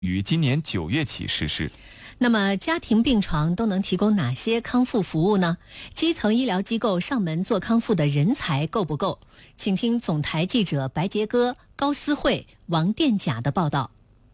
于今年9月起实施。 那么家庭病床都能提供哪些康复服务呢？基层医疗机构上门做康复的人才够不够？请听总台记者白杰哥、高思慧、王殿甲的报道。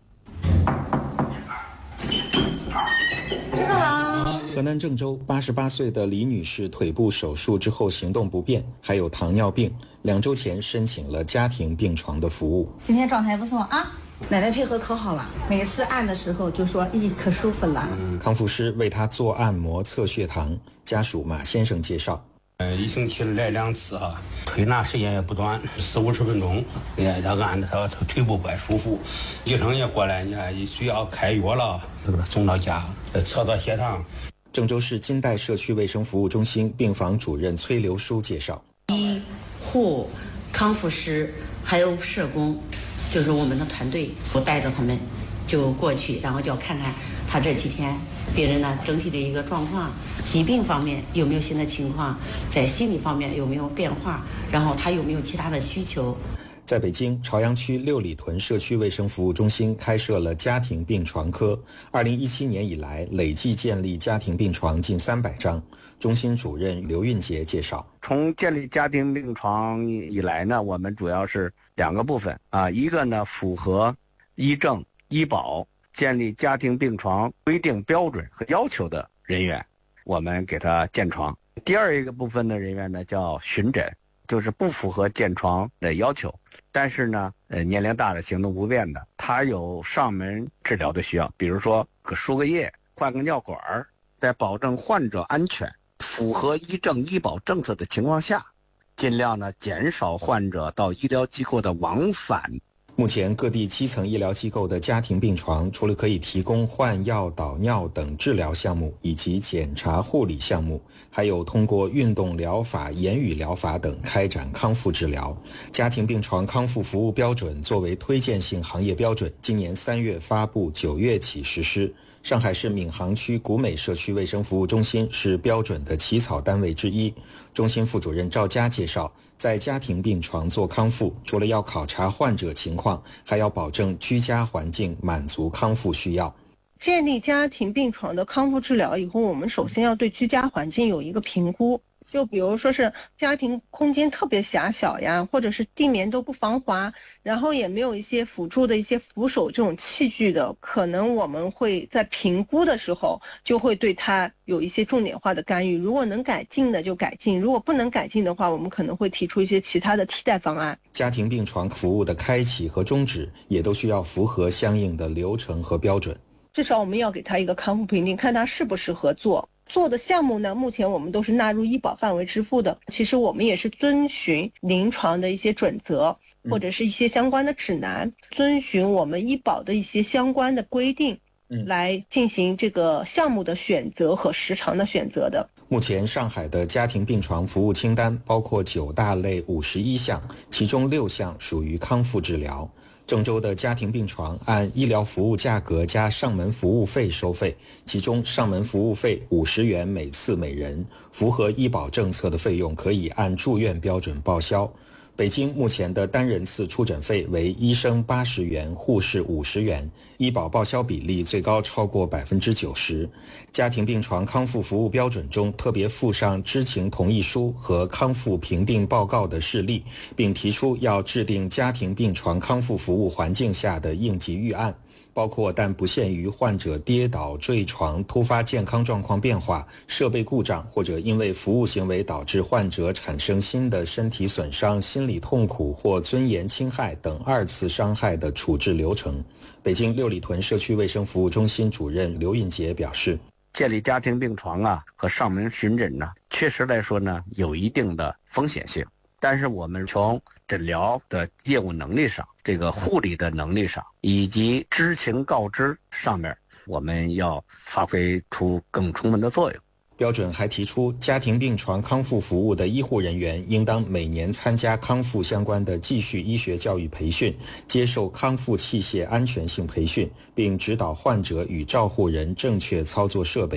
河南郑州88岁的李女士腿部手术之后行动不便，还有糖尿病，2周前申请了家庭病床的服务。 今天状态不错啊，奶奶配合可好了，每次按的时候就说咦可舒服了。 康复师为她做按摩测血糖，家属马先生介绍。 一星期来2次哈，推拿时间也不短，40-50分钟。他按着他腿部不舒服，医生也过来，你看需要开药了，给他送到家，测到血糖。 郑州市金代社区卫生服务中心病房主任崔留书介绍， 医护、康复师还有社工，就是我们的团队，我带着他们就过去，然后就要看看他这几天病人呢整体的一个状况，疾病方面有没有新的情况，在心理方面有没有变化，然后他有没有其他的需求。 在北京朝阳区六里屯社区卫生服务中心开设了家庭病床科，2017年以来累计建立家庭病床近300张。中心主任刘运杰介绍， 从建立家庭病床以来呢，我们主要是2个部分啊，一个呢符合医政医保建立家庭病床规定标准和要求的人员，我们给他建床。第二一个部分的人员呢叫巡诊，就是不符合建床的要求，但是呢年龄大的行动不便的，他有上门治疗的需要，比如说输个液换个尿管，在保证患者安全符合医政医保政策的情况下，尽量呢减少患者到医疗机构的往返。 目前各地基层医疗机构的家庭病床除了可以提供换药、导尿等治疗项目以及检查护理项目，还有通过运动疗法、言语疗法等开展康复治疗。家庭病床康复服务标准作为推荐性行业标准，今年3月发布，9月起实施。上海市闵行区古美社区卫生服务中心是标准的起草单位之一。中心副主任赵佳介绍，在家庭病床做康复，除了要考察患者情况，还要保证居家环境满足康复需要。 建立家庭病床的康复治疗以后，我们首先要对居家环境有一个评估，就比如说是家庭空间特别狭小呀，或者是地面都不防滑，然后也没有一些辅助的一些扶手这种器具的，可能我们会在评估的时候就会对它有一些重点化的干预，如果能改进的就改进，如果不能改进的话，我们可能会提出一些其他的替代方案。 家庭病床服务的开启和终止也都需要符合相应的流程和标准， 至少我们要给他一个康复评定，看他适不适合做的项目呢，目前我们都是纳入医保范围支付的。其实我们也是遵循临床的一些准则，或者是一些相关的指南，遵循我们医保的一些相关的规定，来进行这个项目的选择和时长的选择的。 目前上海的家庭病床服务清单包括9大类51项，其中6项属于康复治疗。郑州的家庭病床按医疗服务价格加上门服务费收费，其中上门服务费50元每次每人，符合医保政策的费用可以按住院标准报销。北京目前的单人次出诊费为医生80元，护士50元，医保报销比例最高超过90%。家庭病床康复服务标准中特别附上知情同意书和康复评定报告的事例，并提出要制定家庭病床康复服务环境下的应急预案，包括但不限于患者跌倒、坠床、突发健康状况变化、设备故障，或者因为服务行为导致患者产生新的身体损伤、心理痛苦或尊严侵害等2次伤害的处置流程。北京六里屯社区卫生服务中心主任刘运杰表示， 建立家庭病床和上门巡诊确实来说有一定的风险性，但是我们从诊疗的业务能力上，这个护理的能力上，以及知情告知上面，我们要发挥出更充分的作用。 标准还提出，家庭病床康复服务的医护人员应当每年参加康复相关的继续医学教育培训，接受康复器械安全性培训，并指导患者与照护人正确操作设备。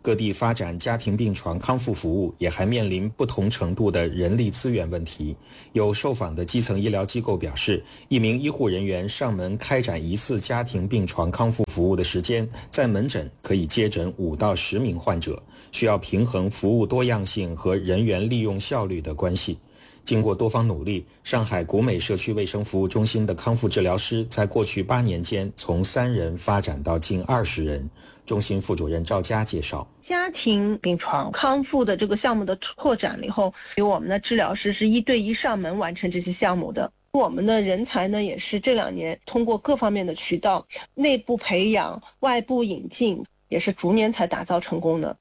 各地发展家庭病床康复服务也还面临不同程度的人力资源问题。有受访的基层医疗机构表示，一名医护人员上门开展一次家庭病床康复服务的时间，在门诊可以接诊5到10名患者，需要平衡服务多样性和人员利用效率的关系。经过多方努力，上海古美社区卫生服务中心的康复治疗师在过去8年间从3人发展到近20人。中心副主任赵佳介绍， 家庭病床康复的这个项目的拓展了以后，由我们的治疗师是1对1上门完成这些项目的。我们的人才呢，也是这2年通过各方面的渠道，内部培养、外部引进，也是逐年才打造成功的。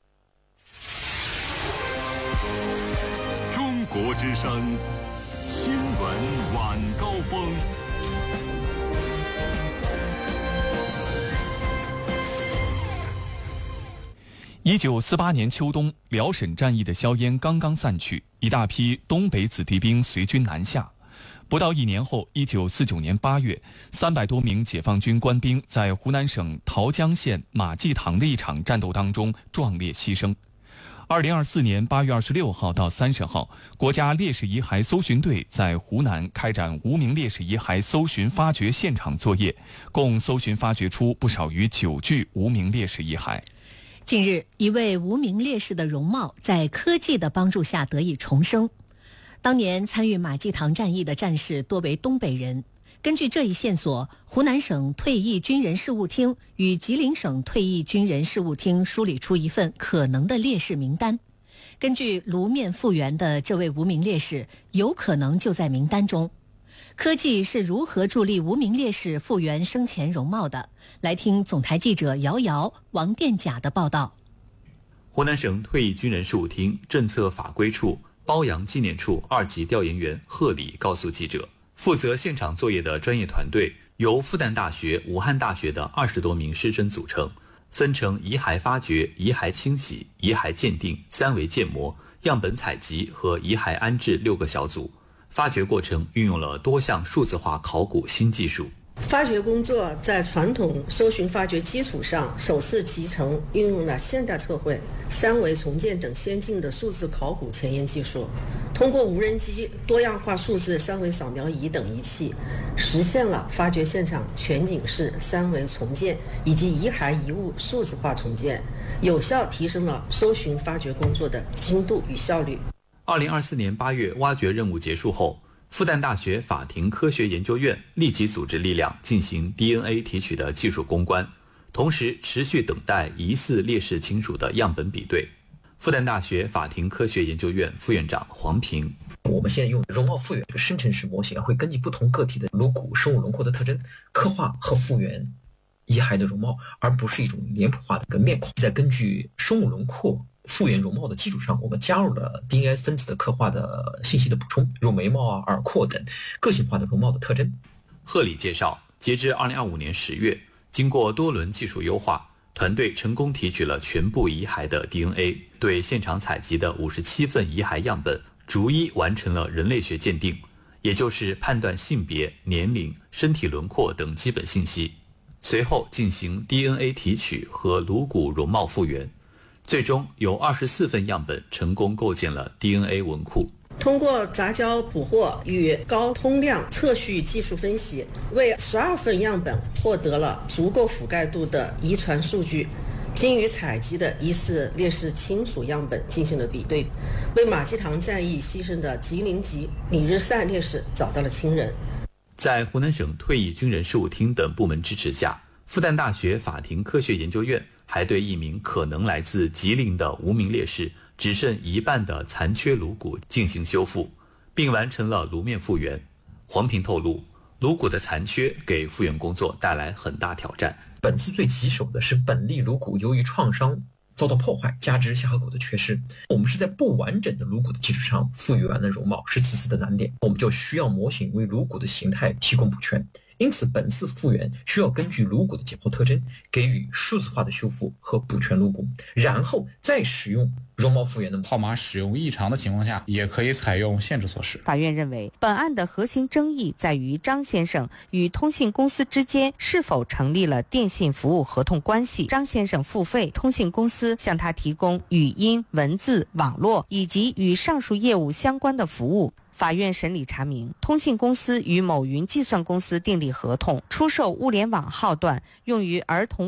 中国之声新闻晚高峰。1948年秋冬，辽沈战役的硝烟刚刚散去，一大批东北子弟兵随军南下。不到1年后，1949年8月，300多名解放军官兵在湖南省桃江县马济塘的一场战斗当中壮烈牺牲。2024年8月26号到30号，国家烈士遗骸搜寻队在湖南开展无名烈士遗骸搜寻发掘现场作业，共搜寻发掘出不少于9具无名烈士遗骸。 近日，一位无名烈士的容貌在科技的帮助下得以重生。当年参与马济塘战役的战士多为东北人。根据这一线索，湖南省退役军人事务厅与吉林省退役军人事务厅梳理出一份可能的烈士名单。根据颅面复原的这位无名烈士，有可能就在名单中。科技是如何助力无名烈士复原生前容貌的？来听总台记者姚瑶、王殿甲的报道。 湖南省退役军人事务厅政策法规处褒扬纪念处2级调研员贺礼告诉记者，负责现场作业的专业团队由复旦大学、武汉大学的20多名师生组成，分成遗骸发掘、遗骸清洗、遗骸鉴定、3维建模、样本采集和遗骸安置6个小组。发掘过程运用了多项数字化考古新技术。 发掘工作在传统搜寻发掘基础上，首次集成运用了现代测绘、3维重建等先进的数字考古前沿技术，通过无人机、多样化数字3维扫描仪等仪器，实现了发掘现场全景式3维重建以及遗骸遗物数字化重建，有效提升了搜寻发掘工作的精度与效率。 2024年8月挖掘任务结束后，复旦大学法庭科学研究院立即组织力量进行 DNA 提取的技术攻关，同时持续等待疑似烈士亲属的样本比对。复旦大学法庭科学研究院副院长黄平， 我们现在用容貌复原这个生成式模型，会根据不同个体的颅骨生物轮廓的特征，刻画和复原遗骸的容貌，而不是一种脸谱化的一个面孔。再根据生物轮廓复原容貌的基础上，我们加入了 DNA 分子的刻画的信息的补充，如眉毛、耳廓等个性化的容貌的特征。 贺礼介绍，截至2025年10月，经过多轮技术优化，团队成功提取了全部遗骸的 DNA， 对现场采集的57份遗骸样本逐一完成了人类学鉴定，也就是判断性别、年龄、身体轮廓等基本信息，随后进行 DNA 提取和颅骨容貌复原。最终有24份样本成功构建了 DNA 文库。 通过杂交捕获与高通量测序技术分析，为12份样本获得了足够覆盖度的遗传数据，经与采集的疑似烈士亲属样本进行了比对，为马济塘战役牺牲的吉林籍李日善烈士找到了亲人。 在湖南省退役军人事务厅等部门支持下，复旦大学法庭科学研究院还对一名可能来自吉林的无名烈士只剩一半的残缺颅骨进行修复，并完成了颅面复原。黄平透露，颅骨的残缺给复原工作带来很大挑战。 本次最棘手的是本例颅骨由于创伤遭到破坏，加之下颌骨的缺失，我们是在不完整的颅骨的基础上复原了容貌，是此次的难点。我们就需要模型为颅骨的形态提供补全，因此本次复原需要根据颅骨的解剖特征给予数字化的修复和补全颅骨，然后再使用容貌复原的号码使用异常的情况下，也可以采用限制措施。 法院认为，本案的核心争议在于张先生与通信公司之间是否成立了电信服务合同关系。张先生付费，通信公司向他提供语音、文字、网络以及与上述业务相关的服务。法院审理查明，通信公司与某云计算公司订立合同，出售物联网号段用于儿童